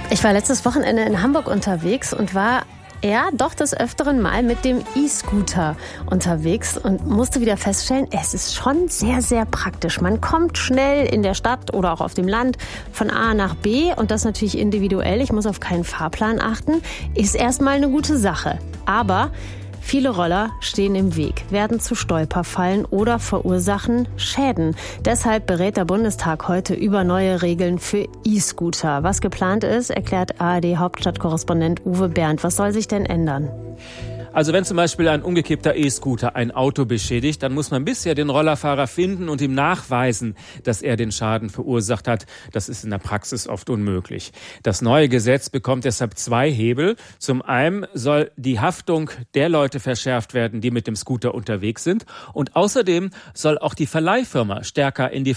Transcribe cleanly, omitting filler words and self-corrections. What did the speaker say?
Ich war letztes Wochenende in Hamburg unterwegs und war doch des Öfteren mal mit dem E-Scooter unterwegs und musste wieder feststellen, es ist schon sehr, sehr praktisch. Man kommt schnell in der Stadt oder auch auf dem Land von A nach B und das natürlich individuell. Ich muss auf keinen Fahrplan achten. Ist erstmal eine gute Sache. Aber viele Roller stehen im Weg, werden zu Stolperfallen oder verursachen Schäden. Deshalb berät der Bundestag heute über neue Regeln für E-Scooter. Was geplant ist, erklärt ARD-Hauptstadtkorrespondent Uwe Bernd. Was soll sich denn ändern? Also wenn zum Beispiel ein umgekippter E-Scooter ein Auto beschädigt, dann muss man bisher den Rollerfahrer finden und ihm nachweisen, dass er den Schaden verursacht hat. Das ist in der Praxis oft unmöglich. Das neue Gesetz bekommt deshalb 2 Hebel. Zum einen soll die Haftung der Leute verschärft werden, die mit dem Scooter unterwegs sind. Und außerdem soll auch die Verleihfirma stärker in die